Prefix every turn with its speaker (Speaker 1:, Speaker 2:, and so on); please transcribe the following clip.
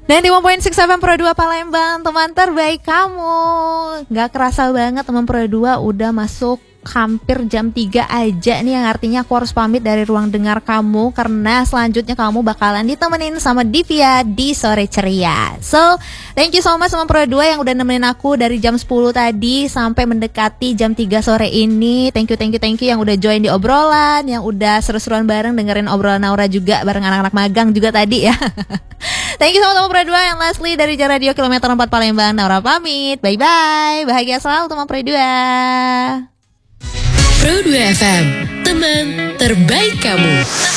Speaker 1: 95.6 FM Pro 2 Palembang, teman terbaik kamu. Gak kerasa banget teman Pro 2 udah masuk hampir jam 3 aja nih, yang artinya aku harus pamit dari ruang dengar kamu karena selanjutnya kamu bakalan ditemenin sama Divya di Sore Ceria. So, thank you so much teman Pro 2 yang udah nemenin aku dari jam 10 tadi sampai mendekati jam 3 sore ini. Thank you yang udah join di obrolan, yang udah seru-seruan bareng dengerin obrolan Naura juga bareng anak-anak magang juga tadi ya. Thank you sama teman Pro 2 yang lastly dari Radio Kilometer 4 Palembang. Naura pamit, bye-bye. Bahagia selalu teman Pro 2.
Speaker 2: Pro 2 FM, teman terbaik kamu.